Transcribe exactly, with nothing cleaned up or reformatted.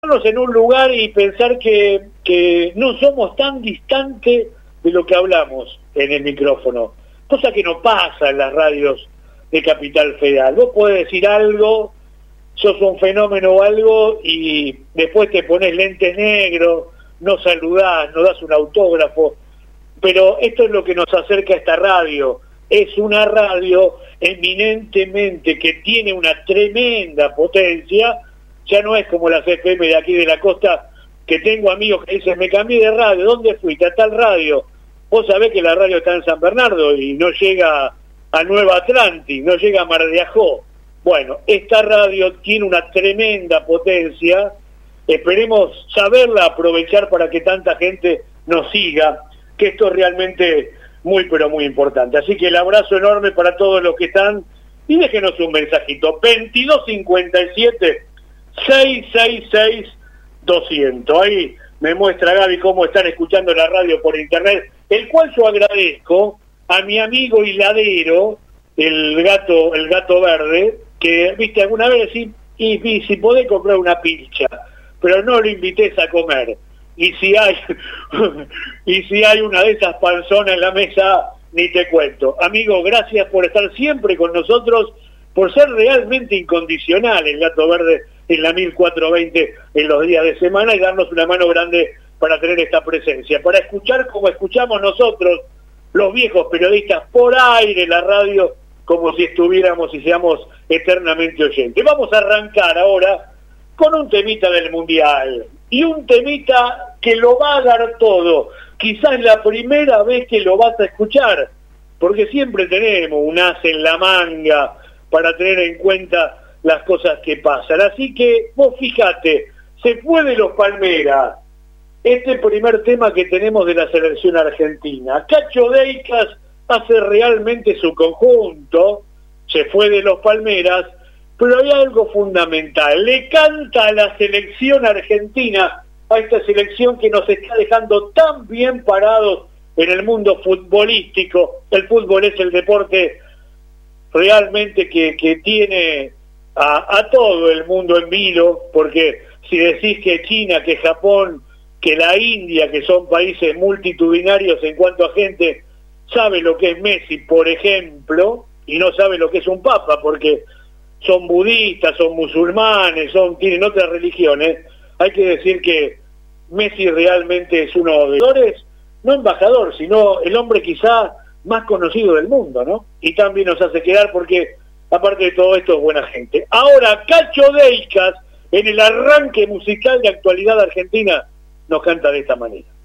en un lugar y pensar que, que no somos tan distantes de lo que hablamos en el micrófono, cosa que no pasa en las radios de Capital Federal. Vos podés decir algo, sos un fenómeno o algo, y después te pones lentes negros, no saludás, no das un autógrafo, pero esto es lo que nos acerca a esta radio. Es una radio eminentemente que tiene una tremenda potencia. Ya no es como las F M de aquí de la costa, que tengo amigos que dicen, me cambié de radio, ¿dónde fuiste? A tal radio. Vos sabés que la radio está en San Bernardo y no llega a Nueva Atlantis, no llega a Mar de Ajó. Bueno, esta radio tiene una tremenda potencia, esperemos saberla aprovechar para que tanta gente nos siga, que esto es realmente muy pero muy importante. Así que el abrazo enorme para todos los que están, y déjenos un mensajito, veintidós cincuenta y siete seiscientos sesenta y seis doscientos. Ahí me muestra Gaby cómo están escuchando la radio por internet, el cual yo agradezco a mi amigo hiladero, el gato, el gato verde, que viste alguna vez y, y, y si podés comprar una pilcha, pero no lo invites a comer. Y si hay y si hay una de esas panzonas en la mesa, ni te cuento. Amigo, gracias por estar siempre con nosotros, por ser realmente incondicional el Gato Verde en la mil cuatrocientos veinte en los días de semana, y darnos una mano grande para tener esta presencia, para escuchar como escuchamos nosotros, los viejos periodistas, por aire la radio, como si estuviéramos y seamos eternamente oyentes. Vamos a arrancar ahora con un temita del Mundial, y un temita que lo va a dar todo. Quizás la primera vez que lo vas a escuchar, porque siempre tenemos un as en la manga para tener en cuenta las cosas que pasan. Así que vos fíjate, se fue de los Palmeras, este primer tema que tenemos de la selección argentina. Cacho Deicas hace realmente su conjunto, se fue de los Palmeras, pero hay algo fundamental, le canta a la selección argentina, a esta selección que nos está dejando tan bien parados en el mundo futbolístico. El fútbol es el deporte realmente que, que tiene a, a todo el mundo en vilo, porque si decís que China, que Japón, que la India, que son países multitudinarios en cuanto a gente, sabe lo que es Messi, por ejemplo, y no sabe lo que es un papa, porque son budistas, son musulmanes, son tienen otras religiones, hay que decir que Messi realmente es uno de los embajadores, no embajador, sino el hombre quizá más conocido del mundo, ¿no? Y también nos hace quedar porque, aparte de todo esto, es buena gente. Ahora, Cacho Deicas, en el arranque musical de Actualidad Argentina, nos canta de esta manera.